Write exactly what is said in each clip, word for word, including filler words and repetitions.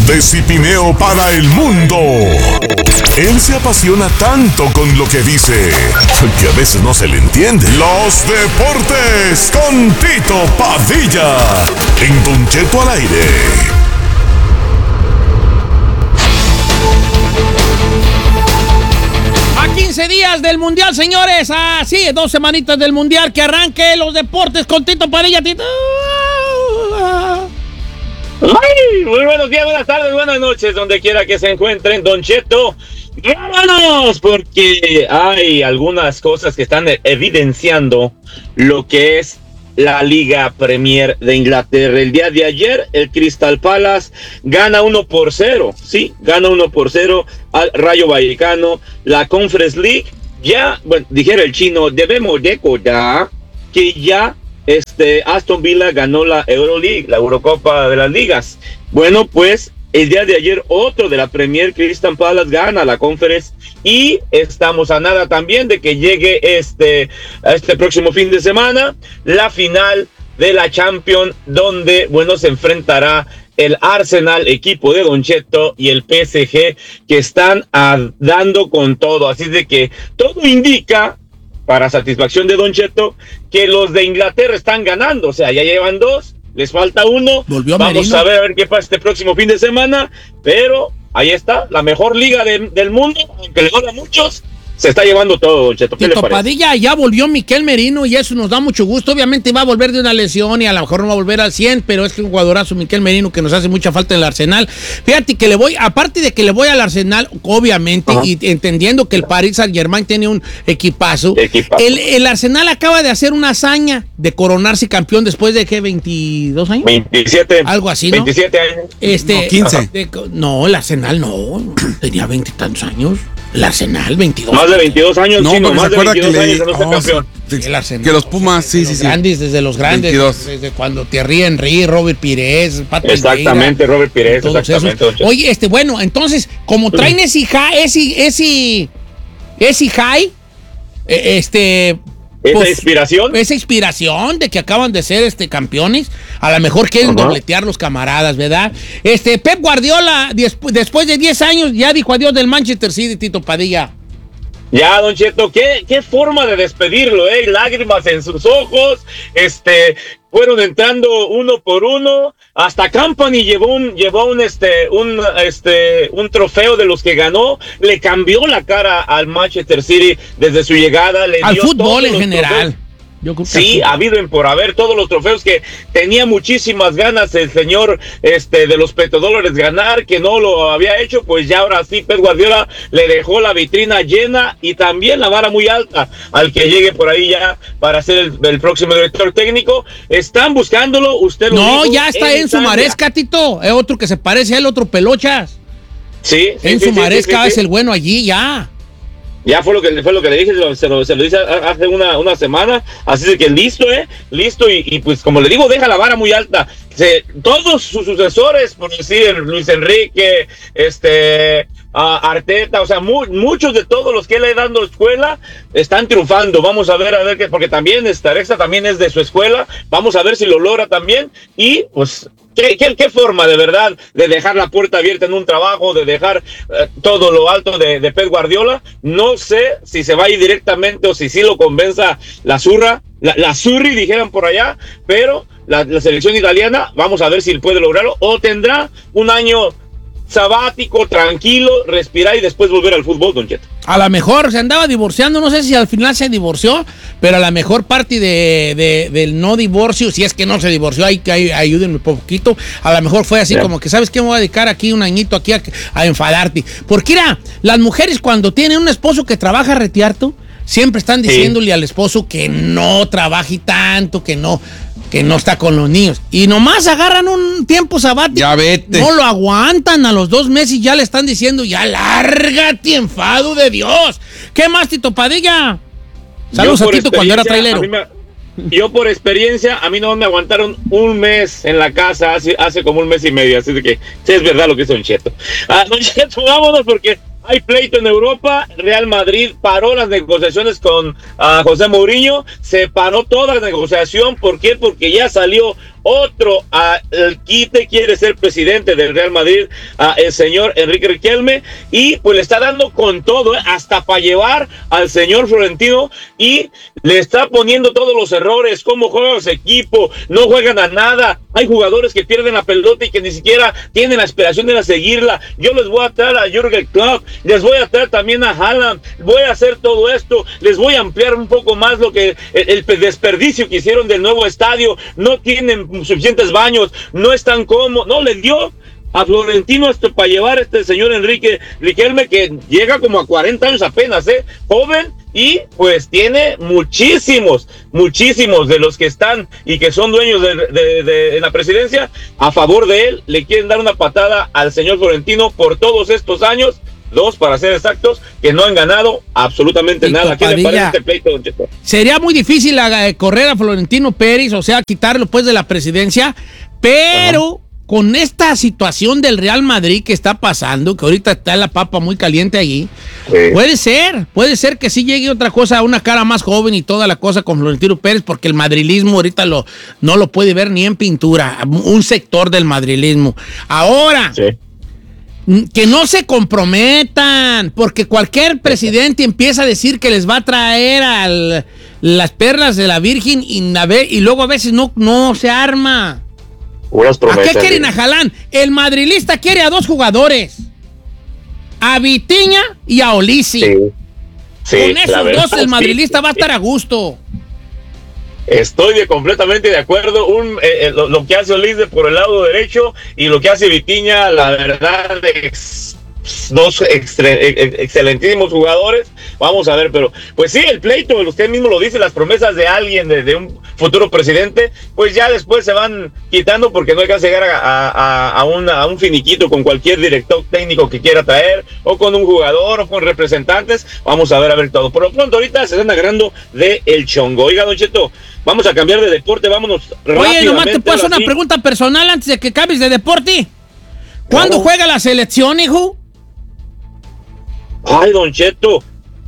de Cipineo para el mundo. Él se apasiona tanto con lo que dice que a veces no se le entiende. Los deportes con Tito Padilla en Don Cheto al aire. A quince días del Mundial, señores. Ah, sí, dos semanitas del Mundial. Que arranque los deportes con Tito Padilla. Tito. Ay, muy buenos días, buenas tardes, buenas noches, donde quiera que se encuentren, Don Cheto. ¡Vámonos! Porque hay algunas cosas que están evidenciando lo que es la Liga Premier de Inglaterra. El día de ayer, el Crystal Palace gana uno por cero. Sí, gana uno por cero al Rayo Vallecano. La Conference League, ya, bueno, dijera el chino, debemos recordar que ya este Aston Villa ganó la Euroleague, la Eurocopa de las Ligas. Bueno, pues el día de ayer otro de la Premier, Crystal Palace, gana la Conference y estamos a nada también de que llegue este, este próximo fin de semana la final de la Champions, donde, bueno, se enfrentará el Arsenal, equipo de Don Cheto, y el P S G, que están a, dando con todo. Así de que todo indica, para satisfacción de Don Cheto, que los de Inglaterra están ganando. O sea, ya llevan dos, les falta uno. Volvió Vamos Merino. a ver a ver qué pasa este próximo fin de semana. Pero ahí está, la mejor liga de, del mundo, aunque le duele a muchos, se está llevando todo, Don Cheto. ¿Qué Tito le parece? Padilla, ya volvió Miquel Merino y eso nos da mucho gusto. Obviamente va a volver de una lesión y a lo mejor no va a volver al cien, pero es que un jugadorazo Miquel Merino que nos hace mucha falta en el Arsenal. Fíjate que le voy, aparte de que le voy al Arsenal, obviamente, Ajá. y entendiendo que el Paris Saint-Germain tiene un equipazo, Equipazo. El, el Arsenal acaba de hacer una hazaña de coronarse campeón después de, ¿qué? ¿veintidós años? veintisiete. Algo así, ¿no? veintisiete años. Este, No, quince. de- no, el Arsenal no, tenía veintitantos años. El Arsenal, veintidós. Más de veintidós años, No, chino, porque más se de acuerda que veintidós le... años de no ser oh, campeón. sí, El Arsenal. que los Pumas, sí, sí, Los sí. grandes, desde los grandes, veintidós. desde cuando Thierry Henry, Robert Pires, Pato Exactamente, Vieira, Robert Pires, todos exactamente, esos. Don Cheto. Oye, este, bueno, entonces, como traen ese high, ese, ese, ese high, eh, este... Esa inspiración. Esa inspiración de que acaban de ser este campeones, a lo mejor quieren Ajá. dobletear los camaradas, ¿verdad? Este, Pep Guardiola, despu- después de diez años, ya dijo adiós del Manchester City, Tito Padilla. Ya, Don Cheto, qué, qué forma de despedirlo, ¿eh? Lágrimas en sus ojos, este, fueron entrando uno por uno, hasta Company llevó un, llevó un, este, un, este, un trofeo de los que ganó, le cambió la cara al Manchester City desde su llegada, le Al dio fútbol todos en los general. trofeos. Yo creo que Sí, al ha habido en por haber todos los trofeos que tenía muchísimas ganas el señor este de los petrodólares ganar, que no lo había hecho, pues ya ahora sí Pep Guardiola le dejó la vitrina llena y también la vara muy alta al que llegue por ahí ya para ser el, el próximo director técnico. Están buscándolo, usted lo No, dijo, ya está en su Italia. maresca, Tito. Es otro que se parece a él, otro pelochas. Sí, sí, En sí, su sí, maresca sí, sí, es sí. el bueno allí, ya. Ya fue lo que fue lo que le dije, se lo, se lo, se lo hice hace una, una semana, así de que listo, eh, listo, y, y pues como le digo, deja la vara muy alta. Se, todos sus sucesores, por decir, Luis Enrique, este, uh, Arteta, o sea, mu muchos de todos los que le dando escuela están triunfando. Vamos a ver, a ver qué, porque también esta Alexa también es de su escuela, vamos a ver si lo logra también, y pues ¿Qué, qué, qué forma de verdad de dejar la puerta abierta en un trabajo, de dejar eh, todo lo alto de, de Pep Guardiola. No sé si se va a ir directamente o si sí lo convenza la zurra, la, la zurri dijeran por allá, pero la, la selección italiana, vamos a ver si puede lograrlo o tendrá un año sabático, tranquilo, respirar y después volver al fútbol, Don Cheto. A lo mejor se andaba divorciando, no sé si al final se divorció, pero a lo mejor parte de, de, del no divorcio, si es que no se divorció, ahí, ahí ayúdenme un poquito, a lo mejor fue así Yeah. como que, ¿sabes qué? Me voy a dedicar aquí un añito aquí a, a enfadarte. Porque mira, las mujeres cuando tienen un esposo que trabaja retearto, siempre están diciéndole sí. al esposo que no trabaje tanto, que no... que no está con los niños. Y nomás agarran un tiempo sabático. Ya vete. No lo aguantan a los dos meses y ya le están diciendo, ya lárgate, enfado de Dios. ¿Qué más, Tito Padilla? Saludos a Tito cuando era trailero. Me, yo por experiencia, a mí no me aguantaron un mes en la casa, hace, hace como un mes y medio. Así de que sí es verdad lo que es Don Cheto. Ah, Don Cheto, vámonos porque... hay pleito en Europa. Real Madrid paró las negociaciones con uh, José Mourinho. Se paró toda la negociación. ¿Por qué? Porque ya salió otro al quite quiere ser presidente del Real Madrid, a el señor Enrique Riquelme, y pues le está dando con todo, ¿eh? Hasta para llevar al señor Florentino, y le está poniendo todos los errores, cómo juega su equipo, no juegan a nada, hay jugadores que pierden la pelota y que ni siquiera tienen la aspiración de seguirla. Yo les voy a traer a Jürgen Klopp, les voy a traer también a Haaland, voy a hacer todo esto, les voy a ampliar un poco más lo que el, el desperdicio que hicieron del nuevo estadio, no tienen suficientes baños, no están cómodos, no, le dio a Florentino esto para llevar a este señor Enrique Riquelme, que llega como a cuarenta años apenas, ¿eh? Joven, y pues tiene muchísimos, muchísimos de los que están y que son dueños de, de, de, de la presidencia a favor de él, le quieren dar una patada al señor Florentino por todos estos años, dos para ser exactos, que no han ganado absolutamente y nada. ¿Qué le parece este pleito, don Cheto? Sería muy difícil a, a correr a Florentino Pérez, o sea, quitarlo pues de la presidencia, pero... Ajá. Con esta situación del Real Madrid que está pasando, que ahorita está la papa muy caliente allí, sí. puede ser, puede ser que sí llegue otra cosa, una cara más joven y toda la cosa con Florentino Pérez, porque el madrilismo ahorita lo, no lo puede ver ni en pintura, un sector del madrilismo. Ahora, sí. que no se comprometan, porque cualquier presidente empieza a decir que les va a traer al, las perlas de la Virgen y, y luego a veces no, no se arma. Unas promesas, ¿a qué quieren a Haaland? El madrilista quiere a dos jugadores, a Vitinha y a Olisi. Sí, sí, con esos verdad, dos el madrilista sí, va a estar a gusto. Estoy de, completamente de acuerdo. Un, eh, lo, lo que hace Olise por el lado derecho y lo que hace Vitinha, la verdad, ex, dos extre, ex, excelentísimos jugadores. Vamos a ver, pero pues sí, el pleito, usted mismo lo dice, las promesas de alguien, de, de un futuro presidente, pues ya después se van quitando porque no hay que llegar a, a, a, una, a un finiquito con cualquier director técnico que quiera traer, o con un jugador, o con representantes. Vamos a ver, a ver todo. Por lo pronto, ahorita se están agarrando de el chongo. Oiga, don Cheto, vamos a cambiar de deporte, vámonos rápidamente. Oye, nomás te puedo hacer una pregunta personal antes de que cambies de deporte. ¿Cuándo claro. juega la selección, hijo? Ay, don Cheto,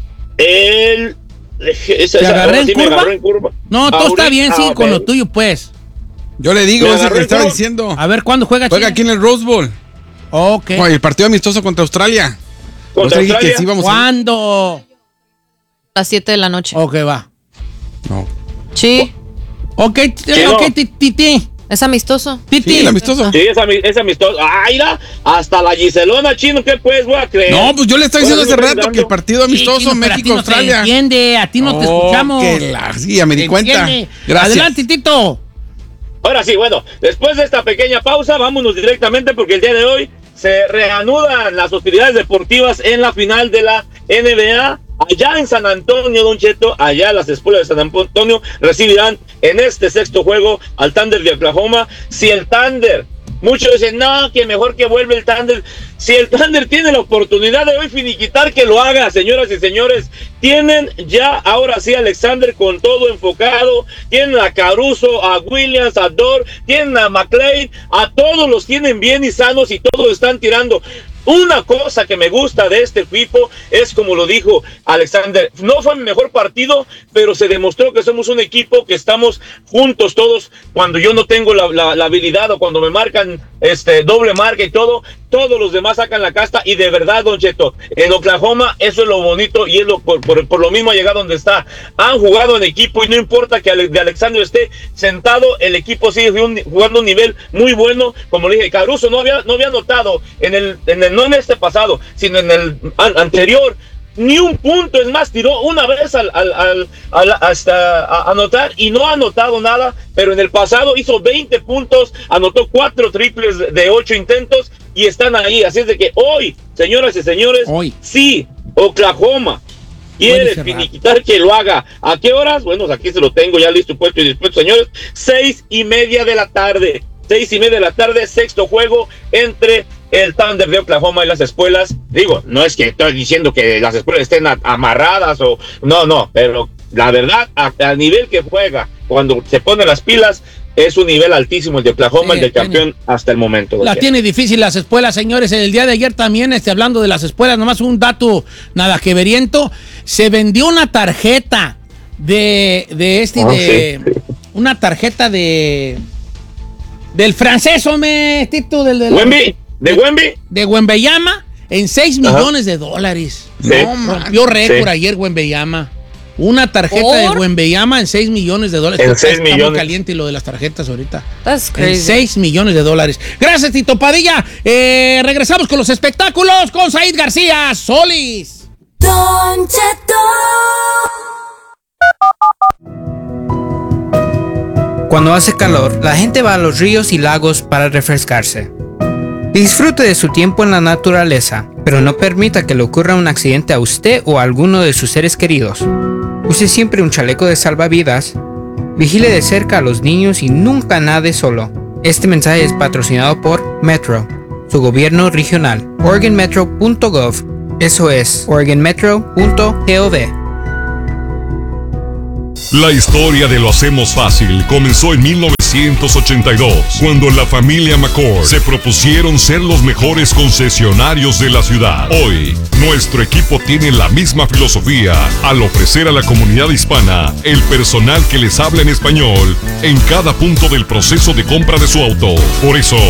el... Esa, ¿Te esa, agarré, en sí curva? en curva? No, todo está bien, sí, con lo tuyo, pues. Yo le digo, es el que estaba diciendo. A ver, ¿cuándo juega Juega Chile? Aquí en el Rose Bowl. Ok. Oye, el partido amistoso contra Australia. ¿Contra Australia? Que sí vamos ¿Cuándo? A las siete de la noche. Ok, va. No. Sí. Ok, ok, Titi. ¿Es amistoso? Titi. Sí, el amistoso. Sí, es, ami- es amistoso. ¡Ay, la! Hasta la Giselona, chino, ¿qué pues voy a creer? No, pues yo le estaba diciendo hace rato dando. que el partido amistoso, sí, México-Australia. No entiende, a ti no oh, te escuchamos. Que la, sí, ya me di cuenta. Gracias. Adelante, Tito. Ahora sí, bueno, después de esta pequeña pausa, vámonos directamente porque el día de hoy se reanudan las hostilidades deportivas en la final de la N B A. Allá en San Antonio, don Cheto, allá las escuelas de San Antonio recibirán en este sexto juego al Thunder de Oklahoma. Si el Thunder, muchos dicen, no, que mejor que vuelve el Thunder. Si el Thunder tiene la oportunidad de hoy finiquitar, que lo haga, señoras y señores. Tienen ya, ahora sí, a Alexander con todo enfocado. Tienen a Caruso, a Williams, a Dort, tienen a McLean, a todos los tienen bien y sanos y todos están tirando. Una cosa que me gusta de este equipo es, como lo dijo Alexander, no fue mi mejor partido, pero se demostró que somos un equipo que estamos juntos todos. Cuando yo no tengo la, la, la habilidad o cuando me marcan este doble marca y todo, todos los demás sacan la casta. Y de verdad, don Cheto, en Oklahoma eso es lo bonito y es lo por, por, por lo mismo ha llegado donde está. Han jugado en equipo y no importa que de Alexander esté sentado, el equipo sigue jugando un nivel muy bueno. Como le dije, Caruso no había, no había notado en el, en el no en este pasado, sino en el an- anterior, ni un punto. Es más, tiró una vez al, al, al, al hasta a anotar y no ha anotado nada, pero en el pasado hizo veinte puntos, anotó cuatro triples de ocho intentos y están ahí. Así es de que hoy, señoras y señores, hoy. sí, Oklahoma quiere finiquitar, que lo haga. ¿A qué horas? Bueno, aquí se lo tengo ya listo, puesto y dispuesto, señores. Seis y media de la tarde. Seis y media de la tarde, sexto juego entre el Thunder de Oklahoma y las escuelas. Digo, no es que estoy diciendo que las escuelas estén a, amarradas o... No, no, pero la verdad, a, a nivel que juega, cuando se pone las pilas, es un nivel altísimo el de Oklahoma, sí, el de campeón tiene, hasta el momento. La tiene es. difícil las escuelas, señores. El día de ayer también, este, hablando de las escuelas, nomás un dato nada que veriento, se vendió una tarjeta de, de este, oh, de... Sí, sí. Una tarjeta de... del francés, hombre, Tito, del de Wemby, de Wemby. De Wembanyama en seis millones de dólares. Sí. No, rompió récord Sí. ayer Wembanyama. Una tarjeta ¿Por? de Wembanyama en seis millones de dólares. En Está- seis está millones. muy caliente lo de las tarjetas ahorita. That's En crazy. seis millones de dólares. Gracias, Tito Padilla. Eh, regresamos con los espectáculos con Said García Solís. Don Cheto. Cuando hace calor, la gente va a los ríos y lagos para refrescarse. Disfrute de su tiempo en la naturaleza, pero no permita que le ocurra un accidente a usted o a alguno de sus seres queridos. Use siempre un chaleco de salvavidas, vigile de cerca a los niños y nunca nade solo. Este mensaje es patrocinado por Metro, su gobierno regional, oregon metro punto gov. Eso es oregon metro punto gov. La historia de Lo Hacemos Fácil comenzó en mil novecientos ochenta y dos, cuando la familia McCord se propusieron ser los mejores concesionarios de la ciudad. Hoy, nuestro equipo tiene la misma filosofía al ofrecer a la comunidad hispana el personal que les habla en español en cada punto del proceso de compra de su auto. Por eso,